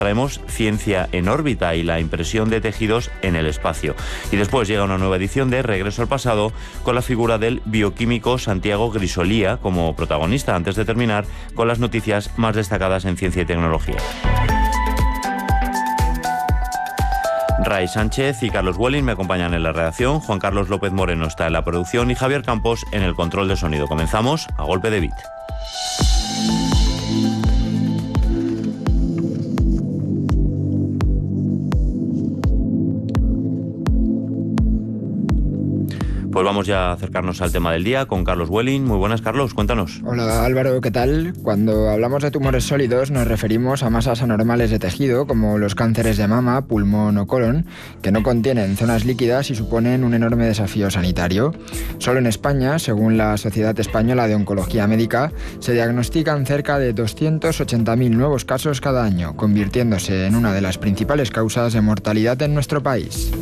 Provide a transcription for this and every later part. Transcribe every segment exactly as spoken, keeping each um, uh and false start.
Traemos Ciencia en órbita y la impresión de tejidos en el espacio. Y después llega una nueva edición de Regreso al pasado con la figura del bioquímico Santiago Grisolía como protagonista, antes de terminar con las noticias más destacadas en ciencia y tecnología. Ray Sánchez y Carlos Welling me acompañan en la redacción, Juan Carlos López Moreno está en la producción y Javier Campos en el control de sonido. Comenzamos a golpe de beat. Pues vamos ya a acercarnos al tema del día con Carlos Welling. Muy buenas, Carlos, cuéntanos. Hola Álvaro, ¿qué tal? Cuando hablamos de tumores sólidos nos referimos a masas anormales de tejido como los cánceres de mama, pulmón o colon, que no contienen zonas líquidas y suponen un enorme desafío sanitario. Solo en España, según la Sociedad Española de Oncología Médica, se diagnostican cerca de doscientos ochenta mil nuevos casos cada año, convirtiéndose en una de las principales causas de mortalidad en nuestro país.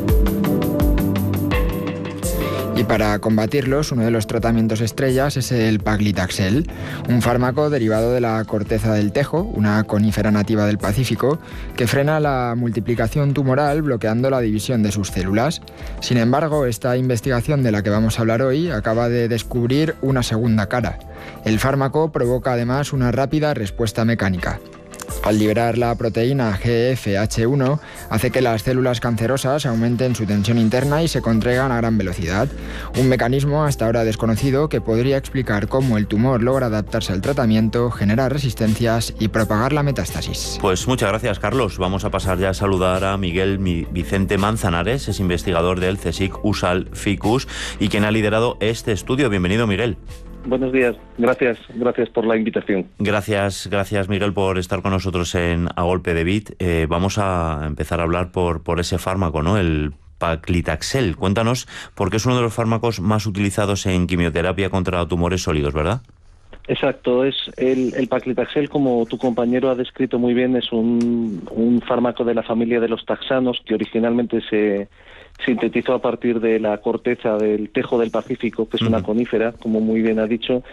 Y para combatirlos, uno de los tratamientos estrellas es el paclitaxel, un fármaco derivado de la corteza del tejo, una conífera nativa del Pacífico, que frena la multiplicación tumoral bloqueando la división de sus células. Sin embargo, esta investigación de la que vamos a hablar hoy acaba de descubrir una segunda cara. El fármaco provoca además una rápida respuesta mecánica. Al liberar la proteína G F H uno, hace que las células cancerosas aumenten su tensión interna y se contraigan a gran velocidad. Un mecanismo hasta ahora desconocido que podría explicar cómo el tumor logra adaptarse al tratamiento, generar resistencias y propagar la metástasis. Pues muchas gracias, Carlos. Vamos a pasar ya a saludar a Miguel Vicente Manzanares, es investigador del CSIC USAL Ficus y quien ha liderado este estudio. Bienvenido, Miguel. Buenos días, gracias, gracias por la invitación. Gracias, gracias Miguel por estar con nosotros en A Golpe de Beat. Eh, vamos a empezar a hablar por, por ese fármaco, ¿no? El paclitaxel. Cuéntanos, porque es uno de los fármacos más utilizados en quimioterapia contra tumores sólidos, ¿verdad? Exacto, es el, el paclitaxel, como tu compañero ha descrito muy bien, es un, un fármaco de la familia de los taxanos que originalmente se sintetizó a partir de la corteza del tejo del Pacífico, que es una conífera, como muy bien ha dicho,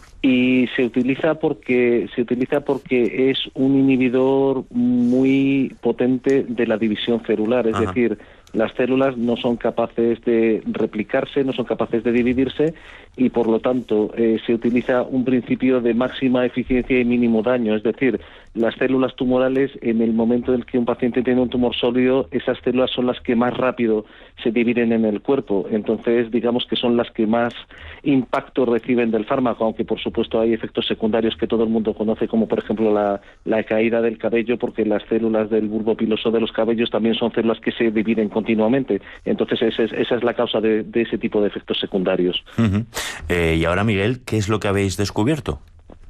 y se utiliza porque se utiliza porque es un inhibidor muy potente de la división celular, es Ajá. decir, las células no son capaces de replicarse, no son capaces de dividirse y por lo tanto eh, se utiliza un principio de máxima eficiencia y mínimo daño, es decir, las células tumorales en el momento en que un paciente tiene un tumor sólido, esas células son las que más rápido se dividen en el cuerpo, entonces digamos que son las que más impacto reciben del fármaco, aunque por supuesto hay efectos secundarios que todo el mundo conoce, como por ejemplo la, la caída del cabello, porque las células del bulbo piloso de los cabellos también son células que se dividen continuamente, entonces esa es, esa es la causa de, de ese tipo de efectos secundarios. Uh-huh. eh, y ahora, Miguel, ¿qué es lo que habéis descubierto?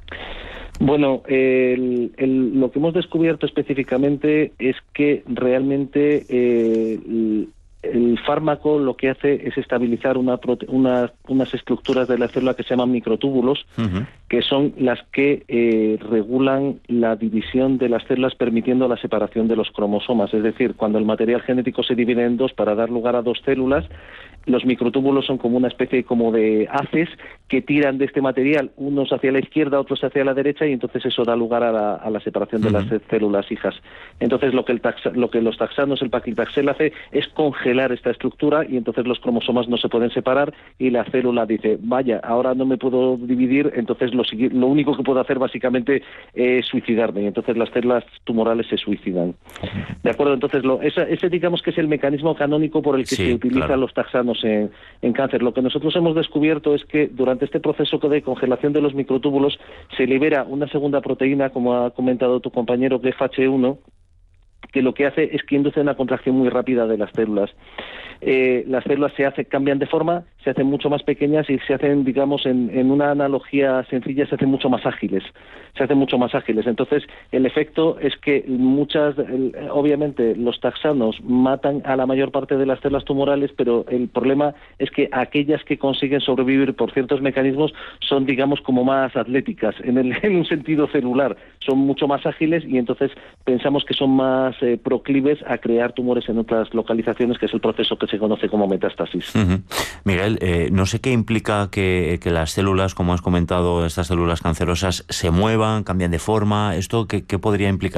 Bueno, el, el, lo que hemos descubierto específicamente es que realmente eh, el, el fármaco lo que hace es estabilizar una, prote una, unas estructuras de la célula que se llaman microtúbulos, uh-huh. que son las que eh, regulan la división de las células permitiendo la separación de los cromosomas. Es decir, cuando el material genético se divide en dos para dar lugar a dos células, los microtúbulos son como una especie como de haces que tiran de este material, unos hacia la izquierda, otros hacia la derecha, y entonces eso da lugar a la, a la separación de uh-huh. las células hijas. Entonces lo que, el taxa, lo que los taxanos, el paclitaxel hace es congelar esta estructura y entonces los cromosomas no se pueden separar y la célula dice, vaya, ahora no me puedo dividir, entonces lo, lo único que puedo hacer básicamente es suicidarme, y entonces las células tumorales se suicidan. ¿De acuerdo? Entonces lo, esa, ese digamos que es el mecanismo canónico por el que sí, se utilizan claro. los taxanos En, en cáncer. Lo que nosotros hemos descubierto es que durante este proceso de congelación de los microtúbulos se libera una segunda proteína, como ha comentado tu compañero, G F H uno, que lo que hace es que induce una contracción muy rápida de las células. Eh, las células se hace, cambian de forma, se hacen mucho más pequeñas y se hacen, digamos, en, en una analogía sencilla, se hacen mucho más ágiles. Se hacen mucho más ágiles. Entonces, el efecto es que muchas, el, obviamente, los taxanos matan a la mayor parte de las células tumorales, pero el problema es que aquellas que consiguen sobrevivir por ciertos mecanismos son, digamos, como más atléticas, en, el, en un sentido celular. Son mucho más ágiles y entonces pensamos que son más eh, proclives a crear tumores en otras localizaciones, que es el proceso que se conoce como metástasis. Uh-huh. Miguel, eh, no sé qué implica que, que las células, como has comentado, estas células cancerosas, se muevan, cambian de forma. ¿Esto qué, qué podría implicar?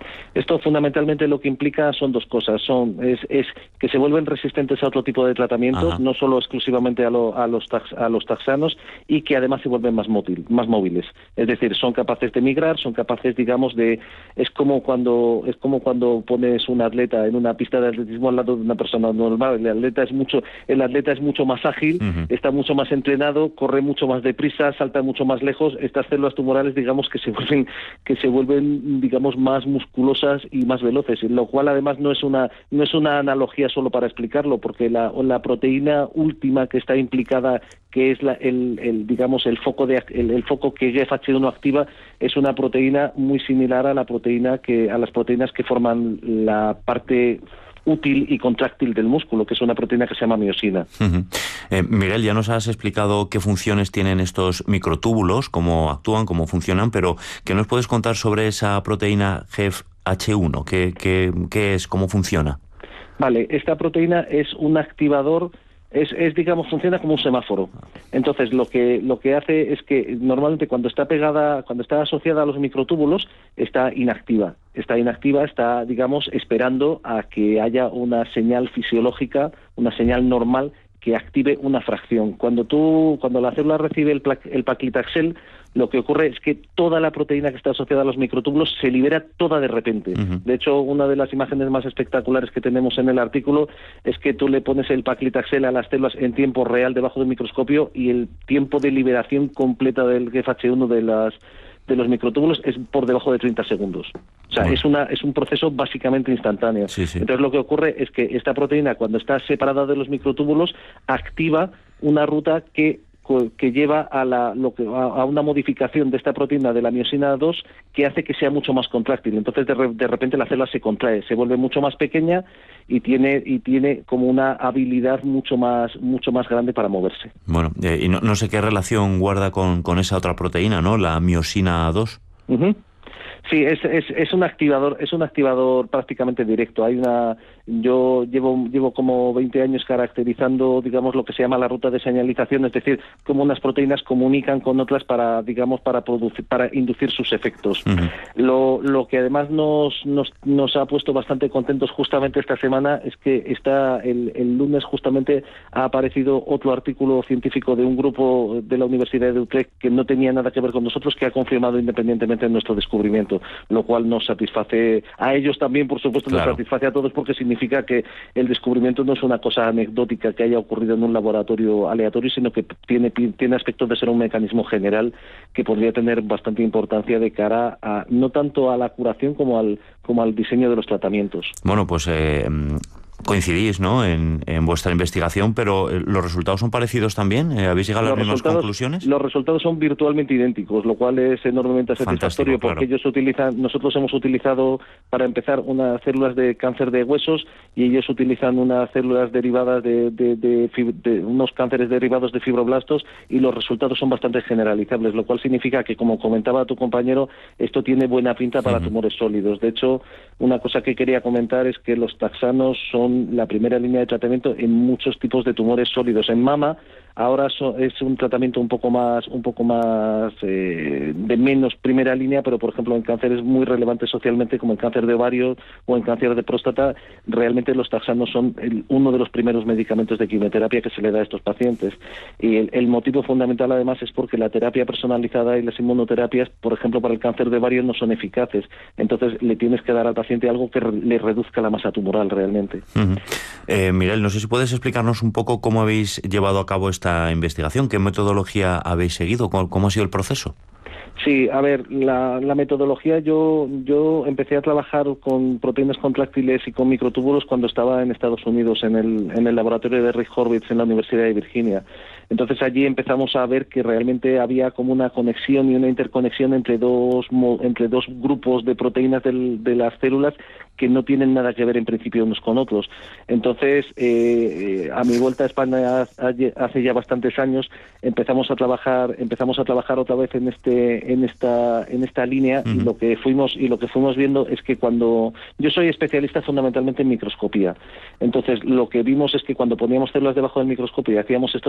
Esto fundamentalmente lo que implica son dos cosas. Son es, es que se vuelven resistentes a otro tipo de tratamientos, Ajá. no solo exclusivamente a, lo, a, los tax, a los taxanos, y que además se vuelven más, móvil, más móviles. Es decir, son capaces de migrar, son capaces, digamos, de... Es como cuando es como cuando pones un atleta en una pista de atletismo al lado de una persona normal. El atleta es mucho, el atleta es mucho más ágil, uh-huh. está mucho más entrenado, corre mucho más deprisa, salta mucho más lejos. Estas células tumorales, digamos, que se vuelven, que se vuelven, digamos, más musculosas y más veloces, lo cual además no es una no es una analogía solo para explicarlo, porque la, la proteína última que está implicada, que es la, el, el digamos el foco de el, el foco que G F H uno activa, es una proteína muy similar a la proteína que a las proteínas que forman la parte útil y contráctil del músculo, que es una proteína que se llama miosina. Uh-huh. Eh, Miguel, ya nos has explicado qué funciones tienen estos microtúbulos, cómo actúan, cómo funcionan, pero ¿qué nos puedes contar sobre esa proteína G F H uno? ¿Qué, qué, qué es? ¿Cómo funciona? Vale, esta proteína es un activador, es, es digamos, funciona como un semáforo. Entonces, lo que lo que hace es que normalmente cuando está pegada, cuando está asociada a los microtúbulos, está inactiva. Está inactiva, está, digamos, esperando a que haya una señal fisiológica, una señal normal que active una fracción. Cuando tú, cuando la célula recibe el, el paclitaxel, lo que ocurre es que toda la proteína que está asociada a los microtúbulos se libera toda de repente. Uh-huh. De hecho, una de las imágenes más espectaculares que tenemos en el artículo es que tú le pones el paclitaxel a las células en tiempo real debajo del microscopio y el tiempo de liberación completa del G F H uno de las de los microtúbulos es por debajo de treinta segundos. O sea, bueno. es una es un proceso básicamente instantáneo. Sí, sí. Entonces lo que ocurre es que esta proteína, cuando está separada de los microtúbulos, activa una ruta que que lleva a, la, lo que, a una modificación de esta proteína de la miosina dos que hace que sea mucho más contráctil. Entonces, de, re, de repente la célula se contrae, se vuelve mucho más pequeña y tiene y tiene como una habilidad mucho más mucho más grande para moverse. Bueno, eh, y no, no sé qué relación guarda con, con esa otra proteína, ¿no? La miosina dos. Uh-huh. Sí, es, es, es un activador, es un activador prácticamente directo. Hay una, yo llevo llevo como veinte años caracterizando, digamos, lo que se llama la ruta de señalización, es decir, cómo unas proteínas comunican con otras para, digamos, para producir, para inducir sus efectos. Uh-huh. Lo, lo que además nos, nos nos ha puesto bastante contentos justamente esta semana es que está el, el lunes justamente ha aparecido otro artículo científico de un grupo de la Universidad de Utrecht que no tenía nada que ver con nosotros, que ha confirmado independientemente nuestro descubrimiento, lo cual nos satisface a ellos también, por supuesto, claro. Nos satisface a todos porque significa que el descubrimiento no es una cosa anecdótica que haya ocurrido en un laboratorio aleatorio, sino que tiene, tiene aspectos de ser un mecanismo general que podría tener bastante importancia de cara a, no tanto a la curación como al, como al diseño de los tratamientos. Bueno, pues... Eh... coincidís, ¿no?, en, en vuestra investigación, pero ¿los resultados son parecidos también? ¿Habéis llegado a las mismas conclusiones? Los resultados son virtualmente idénticos, lo cual es enormemente satisfactorio. Fantástico, porque claro. ellos utilizan, nosotros hemos utilizado para empezar unas células de cáncer de huesos y ellos utilizan unas células derivadas de, de, de, de, de unos cánceres derivados de fibroblastos y los resultados son bastante generalizables, lo cual significa que, como comentaba tu compañero, esto tiene buena pinta para uh-huh. tumores sólidos. De hecho, una cosa que quería comentar es que los taxanos son la primera línea de tratamiento en muchos tipos de tumores sólidos. En mama ahora so, es un tratamiento un poco más un poco más eh, de menos primera línea, pero por ejemplo en cánceres muy relevantes socialmente como el cáncer de ovario o en cáncer de próstata, realmente los taxanos son el, uno de los primeros medicamentos de quimioterapia que se le da a estos pacientes. Y el, el motivo fundamental además es porque la terapia personalizada y las inmunoterapias, por ejemplo para el cáncer de ovario, no son eficaces. Entonces le tienes que dar al paciente algo que re, le reduzca la masa tumoral realmente. Uh-huh. Eh, Miguel, no sé si puedes explicarnos un poco cómo habéis llevado a cabo esta investigación, qué metodología habéis seguido, cómo, cómo ha sido el proceso. Sí, a ver, la, la metodología, yo yo empecé a trabajar con proteínas contráctiles y con microtúbulos cuando estaba en Estados Unidos, en el, en el laboratorio de Rick Horvitz en la Universidad de Virginia. Entonces allí empezamos a ver que realmente había como una conexión y una interconexión entre dos entre dos grupos de proteínas del, de las células que no tienen nada que ver en principio unos con otros. Entonces, eh, a mi vuelta a España hace ya bastantes años empezamos a trabajar empezamos a trabajar otra vez en este en esta en esta línea uh-huh. y lo que fuimos y lo que fuimos viendo es que cuando yo soy especialista fundamentalmente en microscopía. Entonces, lo que vimos es que cuando poníamos células debajo del microscopio y hacíamos estos tratamientos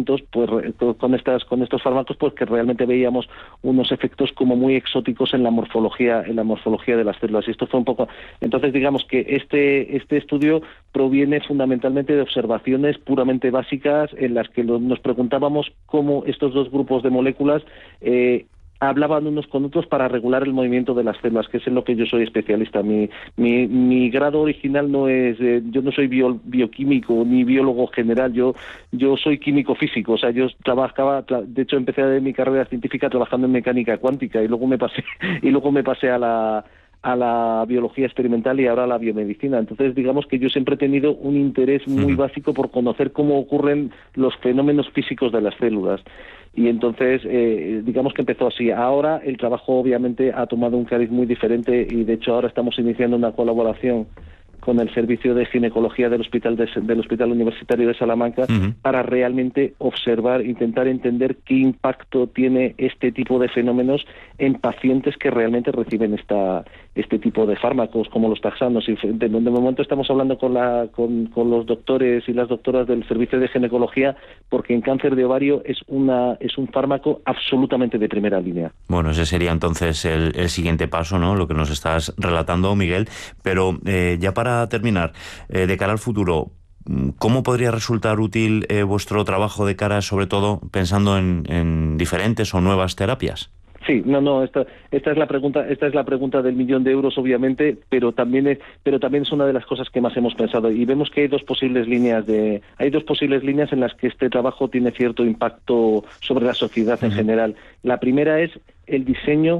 tratamientos, pues con estas con estos fármacos, pues que realmente veíamos unos efectos como muy exóticos en la morfología en la morfología de las células. Y esto fue un poco, entonces digamos que este este estudio proviene fundamentalmente de observaciones puramente básicas en las que lo, nos preguntábamos cómo estos dos grupos de moléculas eh, hablaban unos con otros para regular el movimiento de las células, que es en lo que yo soy especialista. Mi mi, mi grado original no es, eh, yo no soy bio, bioquímico ni biólogo general, yo yo soy químico físico, o sea, yo trabajaba, de hecho empecé mi carrera científica trabajando en mecánica cuántica y luego me pasé y luego me pasé a la a la biología experimental y ahora a la biomedicina. Entonces, digamos que yo siempre he tenido un interés muy uh-huh. básico por conocer cómo ocurren los fenómenos físicos de las células. Y entonces, eh, digamos que empezó así. Ahora el trabajo obviamente ha tomado un cariz muy diferente y de hecho ahora estamos iniciando una colaboración con el servicio de ginecología del hospital de, del Hospital Universitario de Salamanca uh-huh. para realmente observar, intentar entender qué impacto tiene este tipo de fenómenos en pacientes que realmente reciben esta este tipo de fármacos como los taxanos. Y de, de momento estamos hablando con la con, con los doctores y las doctoras del servicio de ginecología porque en cáncer de ovario es una es un fármaco absolutamente de primera línea. Bueno, ese sería entonces el, el siguiente paso, ¿no? Lo que nos estás relatando, Miguel. Pero eh, ya para terminar, eh, de cara al futuro, ¿cómo podría resultar útil eh, vuestro trabajo de cara, sobre todo, pensando en, en diferentes o nuevas terapias? Sí, no, no, esta, esta es la pregunta, esta es la pregunta del millón de euros, obviamente, pero también es, pero también es una de las cosas que más hemos pensado y vemos que hay dos posibles líneas de, hay dos posibles líneas en las que este trabajo tiene cierto impacto sobre la sociedad en uh-huh. general. La primera es el diseño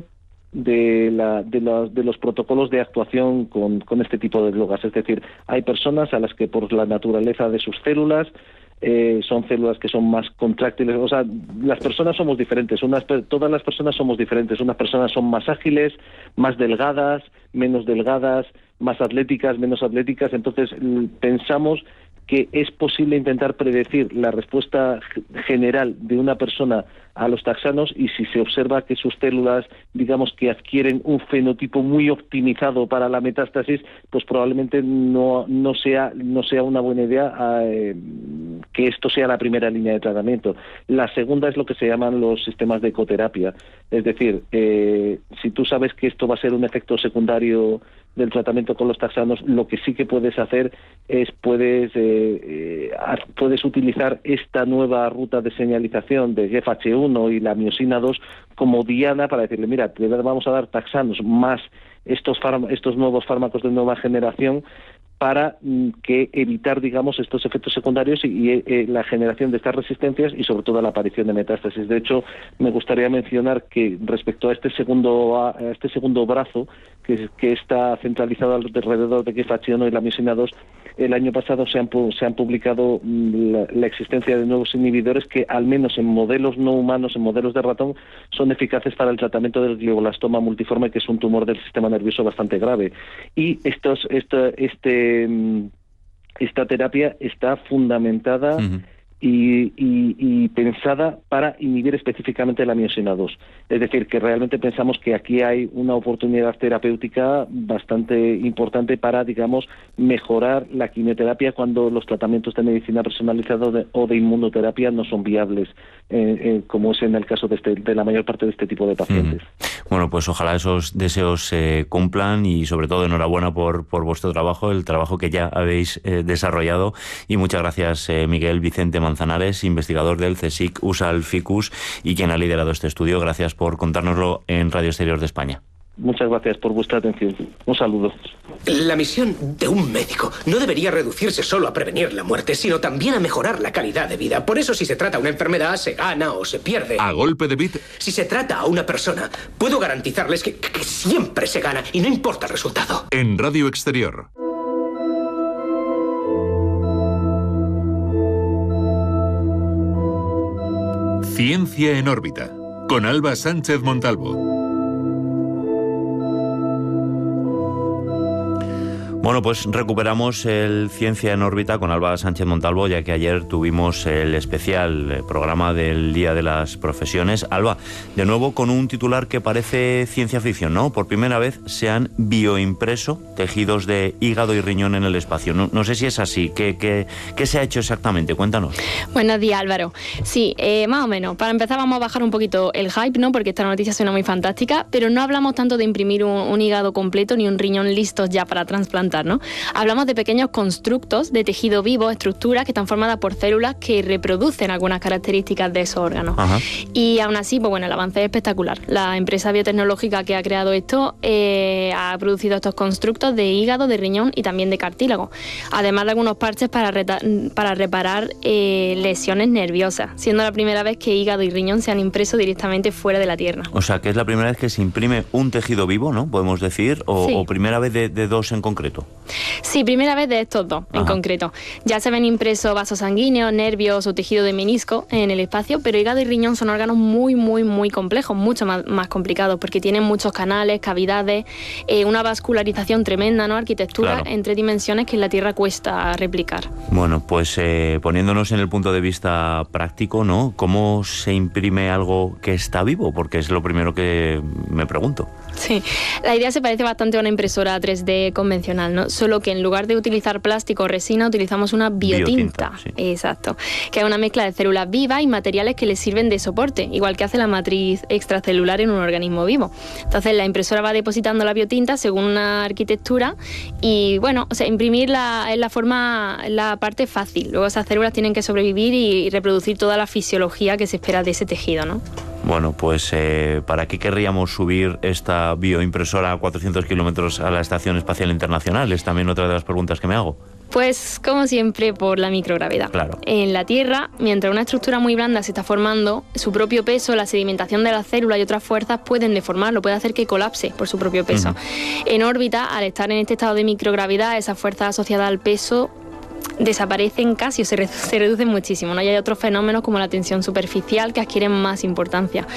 de, la, de, la, de los protocolos de actuación con, con este tipo de drogas, es decir, hay personas a las que por la naturaleza de sus células Eh, son células que son más contráctiles, o sea, las personas somos diferentes, unas, todas las personas somos diferentes, unas personas son más ágiles, más delgadas, menos delgadas, más atléticas, menos atléticas, entonces pensamos que es posible intentar predecir la respuesta general de una persona a los taxanos y si se observa que sus células, digamos que adquieren un fenotipo muy optimizado para la metástasis, pues probablemente no no sea no sea una buena idea eh, que esto sea la primera línea de tratamiento. La segunda es lo que se llaman los sistemas de ecoterapia, es decir, eh, si tú sabes que esto va a ser un efecto secundario del tratamiento con los taxanos, lo que sí que puedes hacer es puedes eh, eh, puedes utilizar esta nueva ruta de señalización de G F H uno y la miosina dos como diana para decirle, mira, te vamos a dar taxanos más estos fárm- estos nuevos fármacos de nueva generación para mm, que evitar, digamos, estos efectos secundarios y, y eh, la generación de estas resistencias y sobre todo la aparición de metástasis. De hecho, me gustaría mencionar que respecto a este segundo a, a este segundo brazo que, que está centralizado alrededor de G F H uno y la miosina dos, el año pasado se han, se han publicado mm, la, la existencia de nuevos inhibidores que al menos en modelos no humanos, en modelos de ratón, son eficaces para el tratamiento del glioblastoma multiforme, que es un tumor del sistema nervioso bastante grave. Y estos, esto, este esta terapia está fundamentada uh-huh. y, y, y pensada para inhibir específicamente la miosina dos. Es decir, que realmente pensamos que aquí hay una oportunidad terapéutica bastante importante para, digamos, mejorar la quimioterapia cuando los tratamientos de medicina personalizada de, o de inmunoterapia no son viables, eh, eh, como es en el caso de, este, de la mayor parte de este tipo de pacientes. Uh-huh. Bueno, pues ojalá esos deseos se eh, cumplan y sobre todo enhorabuena por, por vuestro trabajo, el trabajo que ya habéis eh, desarrollado y muchas gracias eh, Miguel Vicente Manzanares, investigador del CSIC U S A L Ficus y quien ha liderado este estudio. Gracias por contárnoslo en Radio Exterior de España. Muchas gracias por vuestra atención. Un saludo. La misión de un médico no debería reducirse solo a prevenir la muerte, sino también a mejorar la calidad de vida. Por eso, si se trata una enfermedad, se gana o se pierde. A golpe de bit. Si se trata a una persona, puedo garantizarles que, que siempre se gana y no importa el resultado. En Radio Exterior. Ciencia en órbita, con Alba Sánchez Montalvo. Bueno, pues recuperamos el Ciencia en órbita con Alba Sánchez Montalvo, ya que ayer tuvimos el especial programa del Día de las Profesiones. Alba, de nuevo con un titular que parece ciencia ficción, ¿no? Por primera vez se han bioimpreso tejidos de hígado y riñón en el espacio. No, no sé si es así. ¿Qué, qué, qué se ha hecho exactamente? Cuéntanos. Buenos días, Álvaro. Sí, eh, más o menos. Para empezar vamos a bajar un poquito el hype, ¿no? Porque esta noticia suena muy fantástica, pero no hablamos tanto de imprimir un, un hígado completo ni un riñón listos ya para trasplantar, ¿no? Hablamos de pequeños constructos de tejido vivo, estructuras que están formadas por células que reproducen algunas características de esos órganos. Ajá. Y aún así, pues bueno, el avance es espectacular. La empresa biotecnológica que ha creado esto eh, ha producido estos constructos de hígado, de riñón y también de cartílago, además de algunos parches para, reta- para reparar eh, lesiones nerviosas, siendo la primera vez que hígado y riñón se han impreso directamente fuera de la Tierra. O sea, que es la primera vez que se imprime un tejido vivo, ¿no? Podemos decir, o, sí. o primera vez de, de dos en concreto. Sí, primera vez de estos dos en Ajá. concreto. Ya se ven impresos vasos sanguíneos, nervios o tejido de menisco en el espacio, pero hígado y riñón son órganos muy, muy, muy complejos, mucho más, más complicados, porque tienen muchos canales, cavidades, eh, una vascularización tremenda, ¿no? Arquitectura claro. en tres dimensiones que en la Tierra cuesta replicar. Bueno, pues eh, poniéndonos en el punto de vista práctico, ¿no? ¿Cómo se imprime algo que está vivo? Porque es lo primero que me pregunto. Sí, la idea se parece bastante a una impresora tres D convencional, ¿no? Solo que en lugar de utilizar plástico o resina utilizamos una biotinta, biotinta sí. Exacto, que es una mezcla de células vivas y materiales que les sirven de soporte, igual que hace la matriz extracelular en un organismo vivo. Entonces la impresora va depositando la biotinta según una arquitectura y bueno, o sea, imprimirla es la forma, la parte fácil. Luego esas células tienen que sobrevivir y reproducir toda la fisiología que se espera de ese tejido, ¿no? Bueno, pues eh, ¿para qué querríamos subir esta bioimpresora a cuatrocientos kilómetros a la Estación Espacial Internacional? Es también otra de las preguntas que me hago. Pues, como siempre, por la microgravedad. Claro. En la Tierra, mientras una estructura muy blanda se está formando, su propio peso, la sedimentación de las células y otras fuerzas pueden deformarlo, puede hacer que colapse por su propio peso. Uh-huh. En órbita, al estar en este estado de microgravedad, esa fuerza asociada al peso desaparecen casi o se, re- se reducen muchísimo, ¿no? Y hay otros fenómenos como la tensión superficial que adquieren más importancia.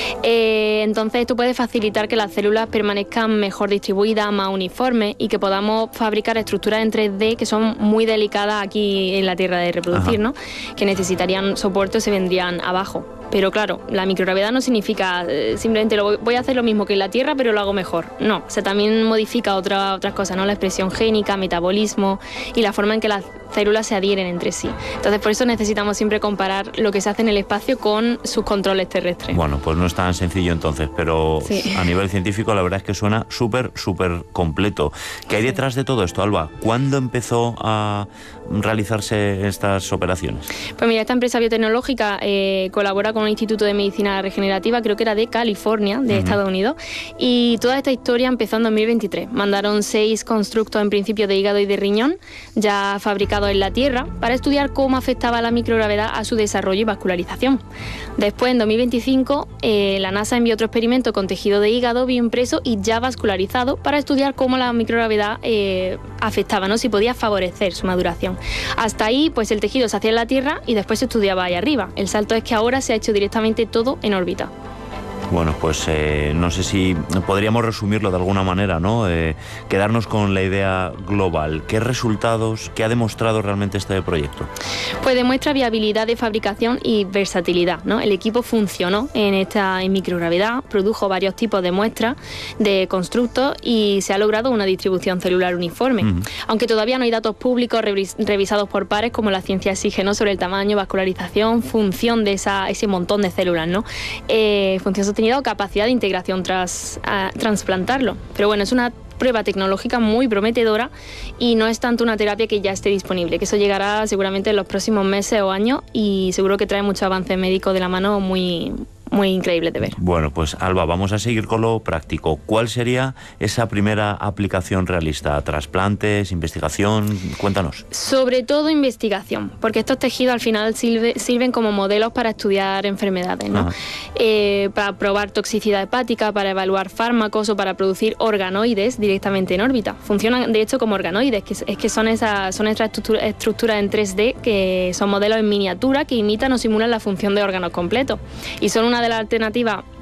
Eh, entonces esto puede facilitar que las células permanezcan mejor distribuidas, más uniformes y que podamos fabricar estructuras en tres D que son muy delicadas aquí en la Tierra de reproducir, ¿no? Que necesitarían soporte o se vendrían abajo. Pero claro, la microgravedad no significa eh, simplemente lo voy, voy a hacer lo mismo que en la Tierra, pero lo hago mejor. No, o sea, también modifica otra, otras cosas, ¿no? La expresión génica, metabolismo y la forma en que las células se adhieren entre sí. Entonces, por eso necesitamos siempre comparar lo que se hace en el espacio con sus controles terrestres. Bueno, pues no es tan sencillo entonces, pero sí. a nivel científico la verdad es que suena súper, súper completo. ¿Qué hay detrás de todo esto, Alba? ¿Cuándo empezó a realizarse estas operaciones? Pues mira, esta empresa biotecnológica eh, colabora con un instituto de medicina regenerativa, creo que era de California, de uh-huh. Estados Unidos, y toda esta historia empezó en dos mil veintitrés. Mandaron seis constructos en principio de hígado y de riñón, ya fabricados en la Tierra, para estudiar cómo afectaba la microgravedad a su desarrollo y vascularización. Después, en dos mil veinticinco, eh, la NASA envió otro experimento con tejido de hígado bioimpreso y ya vascularizado para estudiar cómo la microgravedad eh, afectaba, ¿no? Si podía favorecer su maduración. Hasta ahí, pues el tejido se hacía en la Tierra y después se estudiaba ahí arriba. El salto es que ahora se ha hecho directamente todo en órbita. Bueno, pues eh, no sé si podríamos resumirlo de alguna manera, ¿no? Eh, quedarnos con la idea global. ¿Qué resultados, qué ha demostrado realmente este proyecto? Pues demuestra viabilidad de fabricación y versatilidad, ¿no? El equipo funcionó en esta en microgravedad, produjo varios tipos de muestras de constructos y se ha logrado una distribución celular uniforme. Uh-huh. Aunque todavía no hay datos públicos revis- revisados por pares como la ciencia exige, ¿no? Sobre el tamaño, vascularización, función de esa, ese montón de células, ¿no? Eh, función sostenida o capacidad de integración tras a, trasplantarlo. Pero bueno, es una prueba tecnológica muy prometedora y no es tanto una terapia que ya esté disponible, que eso llegará seguramente en los próximos meses o años y seguro que trae mucho avance médico de la mano muy, muy increíble de ver. Bueno, pues Alba, vamos a seguir con lo práctico. ¿Cuál sería esa primera aplicación realista? ¿Trasplantes, investigación? Cuéntanos. Sobre todo investigación, porque estos tejidos al final sirve, sirven como modelos para estudiar enfermedades, ¿no? Eh, para probar toxicidad hepática, para evaluar fármacos o para producir organoides directamente en órbita. Funcionan de hecho como organoides, que es que son esas son estas estructuras estructura en tres D que son modelos en miniatura que imitan o simulan la función de órganos completos y son una de las alternativas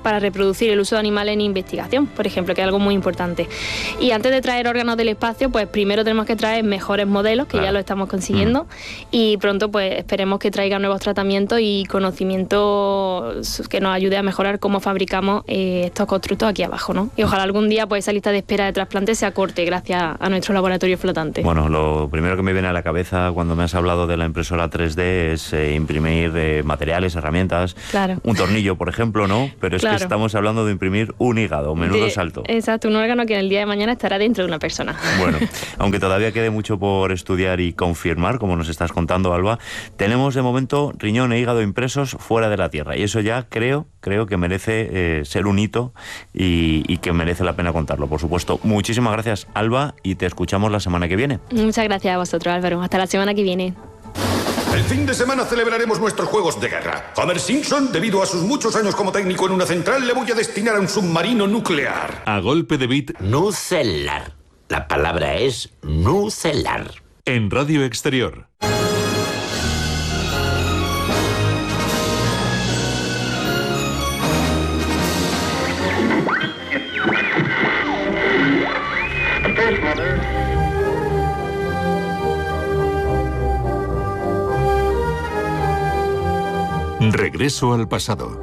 para reproducir el uso de animales en investigación, por ejemplo, que es algo muy importante. Y antes de traer órganos del espacio, pues primero tenemos que traer mejores modelos, que claro, ya lo estamos consiguiendo, mm. y pronto pues esperemos que traigan nuevos tratamientos y conocimiento que nos ayude a mejorar cómo fabricamos eh, estos constructos aquí abajo, ¿no? Y ojalá algún día pues esa lista de espera de trasplantes se acorte gracias a nuestro laboratorio flotante. Bueno, lo primero que me viene a la cabeza cuando me has hablado de la impresora tres D es eh, imprimir eh, materiales, herramientas, claro. un tornillo, por ejemplo, ¿no? Pero es claro. que estamos hablando de imprimir un hígado, menudo de, salto. Exacto, un órgano que en el día de mañana estará dentro de una persona. Bueno, aunque todavía quede mucho por estudiar y confirmar, como nos estás contando, Alba, tenemos de momento riñón e hígado impresos fuera de la Tierra, y eso ya creo, creo que merece eh, ser un hito y, y que merece la pena contarlo, por supuesto. Muchísimas gracias, Alba, y te escuchamos la semana que viene. Muchas gracias a vosotros, Álvaro. Hasta la semana que viene. El fin de semana celebraremos nuestros juegos de guerra. Homer Simpson, debido a sus muchos años como técnico en una central, le voy a destinar a un submarino nuclear. A golpe de beat. Nucelar. La palabra es nucelar. En Radio Exterior. Regreso al pasado.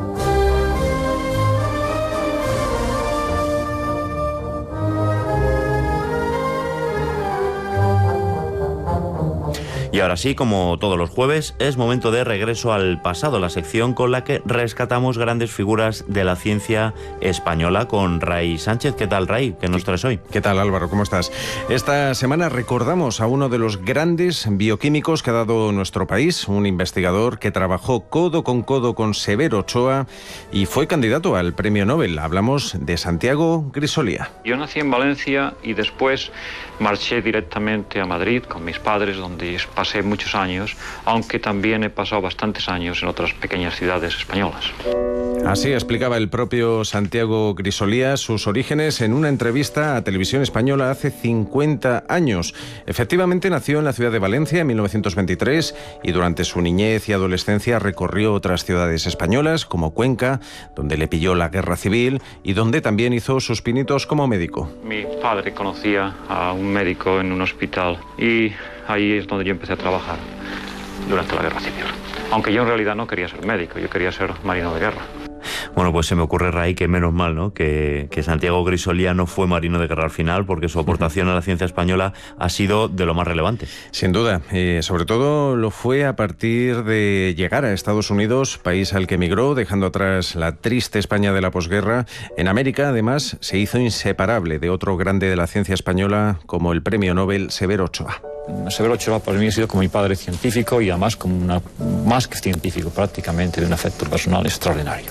Y ahora sí, como todos los jueves, es momento de Regreso al pasado, la sección con la que rescatamos grandes figuras de la ciencia española con Ray Sánchez. ¿Qué tal, Ray? ¿Qué nos traes hoy? ¿Qué tal, Álvaro? ¿Cómo estás? Esta semana recordamos a uno de los grandes bioquímicos que ha dado nuestro país, un investigador que trabajó codo con codo con Severo Ochoa y fue candidato al Premio Nobel. Hablamos de Santiago Grisolía. Yo nací en Valencia y después marché directamente a Madrid con mis padres, donde pasé muchos años, aunque también he pasado bastantes años en otras pequeñas ciudades españolas. Así explicaba el propio Santiago Grisolía sus orígenes en una entrevista a Televisión Española hace cincuenta años. Efectivamente nació en la ciudad de Valencia en mil novecientos veintitrés y durante su niñez y adolescencia recorrió otras ciudades españolas como Cuenca, donde le pilló la guerra civil y donde también hizo sus pinitos como médico. Mi padre conocía a un médico en un hospital y ahí es donde yo empecé a trabajar durante la guerra civil. Aunque yo en realidad no quería ser médico, yo quería ser marino de guerra. Bueno, pues se me ocurre, Ray, que menos mal, ¿no? Que, que Santiago Grisolía no fue marino de guerra al final, porque su aportación a la ciencia española ha sido de lo más relevante. Sin duda, eh, sobre todo lo fue a partir de llegar a Estados Unidos, país al que emigró, dejando atrás la triste España de la posguerra. En América, además, se hizo inseparable de otro grande de la ciencia española, como el Premio Nobel Severo Ochoa. Severo Ochoa para mí ha sido como mi padre científico y además como una, más que científico, prácticamente de un afecto personal extraordinario.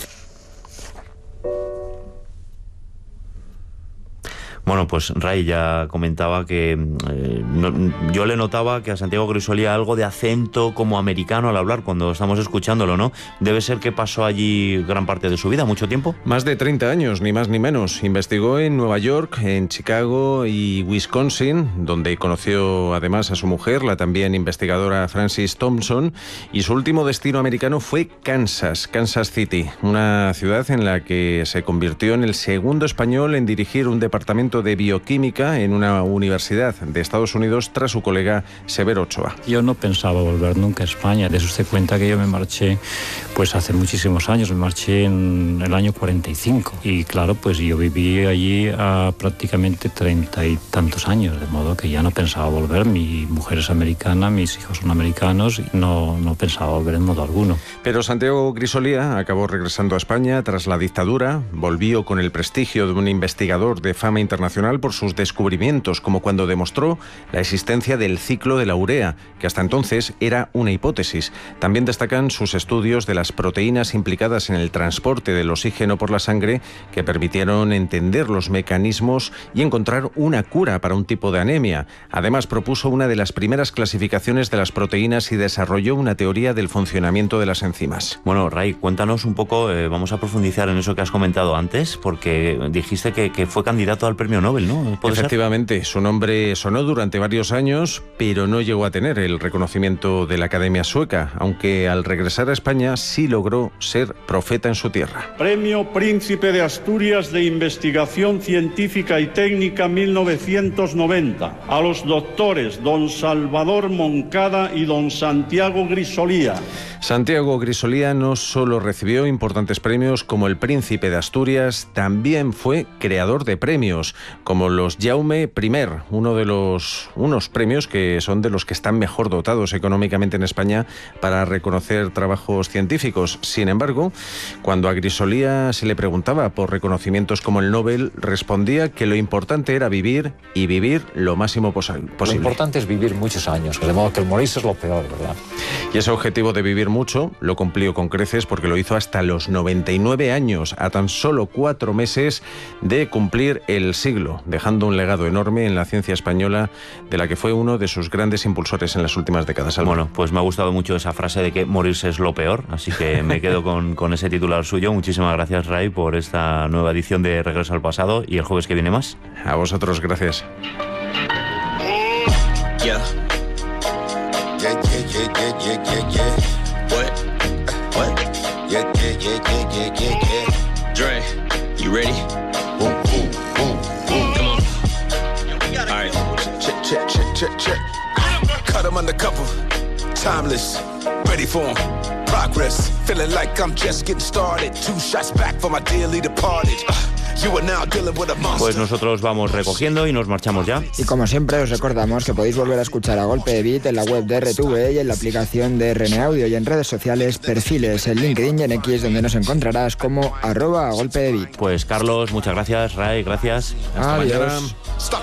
Bueno, pues Ray ya comentaba que eh, no, yo le notaba que a Santiago Grisolía algo de acento como americano al hablar cuando estamos escuchándolo, ¿no? Debe ser que pasó allí gran parte de su vida, mucho tiempo. Más de treinta años, ni más ni menos. Investigó en Nueva York, en Chicago y Wisconsin, donde conoció además a su mujer, la también investigadora Frances Thompson, y su último destino americano fue Kansas, Kansas City, una ciudad en la que se convirtió en el segundo español en dirigir un departamento de bioquímica en una universidad de Estados Unidos tras su colega Severo Ochoa. Yo no pensaba volver nunca a España. De usted cuenta que yo me marché pues hace muchísimos años, me marché en el año cuarenta y cinco y claro, pues yo viví allí a prácticamente treinta y tantos años, de modo que ya no pensaba volver. Mi mujer es americana, mis hijos son americanos y no, no pensaba volver en modo alguno. Pero Santiago Grisolía acabó regresando a España tras la dictadura, volvió con el prestigio de un investigador de fama internacional por sus descubrimientos, como cuando demostró la existencia del ciclo de la urea, que hasta entonces era una hipótesis. También destacan sus estudios de las proteínas implicadas en el transporte del oxígeno por la sangre, que permitieron entender los mecanismos y encontrar una cura para un tipo de anemia. Además, propuso una de las primeras clasificaciones de las proteínas y desarrolló una teoría del funcionamiento de las enzimas. Bueno, Ray, cuéntanos un poco, eh, vamos a profundizar en eso que has comentado antes, porque dijiste que, que fue candidato al Premio premio Nobel, ¿no? Efectivamente, ser? Su nombre sonó durante varios años, pero no llegó a tener el reconocimiento de la Academia Sueca, aunque al regresar a España sí logró ser profeta en su tierra. Premio Príncipe de Asturias de Investigación Científica y Técnica mil novecientos noventa a los doctores don Salvador Moncada y don Santiago Grisolía. Santiago Grisolía no solo recibió importantes premios como el Príncipe de Asturias, también fue creador de premios, como los Jaume I, uno de los unos premios que son de los que están mejor dotados económicamente en España para reconocer trabajos científicos. Sin embargo, cuando a Grisolía se le preguntaba por reconocimientos como el Nobel, respondía que lo importante era vivir y vivir lo máximo posible. Lo importante es vivir muchos años, de modo que el morirse es lo peor, ¿verdad? Y ese objetivo de vivir mucho lo cumplió con creces porque lo hizo hasta los noventa y nueve años, a tan solo cuatro meses de cumplir el siglo, dejando un legado enorme en la ciencia española, de la que fue uno de sus grandes impulsores en las últimas décadas. Bueno, pues me ha gustado mucho esa frase de que morirse es lo peor, así que me quedo con, con ese titular suyo. Muchísimas gracias, Ray, por esta nueva edición de Regreso al Pasado, y el jueves que viene más. A vosotros, gracias. Yeah. Yeah, yeah, yeah, yeah, yeah, yeah, yeah. What? What? Yeah, yeah, yeah, yeah, yeah, yeah, yeah. Dre, you ready? Boom, boom, boom, boom. Come on. All right. Check, check, check, check, check. Cut him undercover. Timeless. Ready for him. Progress. Feeling like I'm just getting started. Two shots back for my dearly departed. Pues nosotros vamos recogiendo y nos marchamos ya. Y como siempre os recordamos que podéis volver a escuchar A Golpe de Beat en la web de R T V y en la aplicación de R N Audio, y en redes sociales, perfiles en LinkedIn y en X, donde nos encontrarás como arroba A Golpe de Beat. Pues Carlos, muchas gracias. Ray, gracias. Hasta Adiós. Mañana.